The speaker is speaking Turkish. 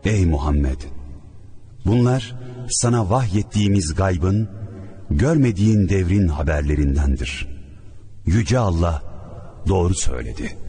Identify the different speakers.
Speaker 1: Ey Muhammed! Bunlar sana vahyettiğimiz gaybın, görmediğin devrin haberlerindendir. Yüce Allah doğru söyledi.